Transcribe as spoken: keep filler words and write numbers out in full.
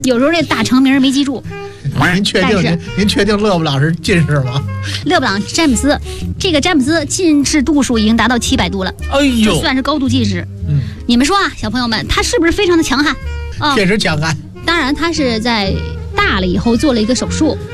有时候这大成名没记住。 您确定您您确定勒布朗是近视吗？ 勒布朗詹姆斯，这个詹姆斯近视度数已经达到七百度了， 哎呦， 这算是高度近视。 嗯， 你们说啊，小朋友们，他是不是非常的强悍？ 确实强悍。 当然，他是在大了以后做了一个手术。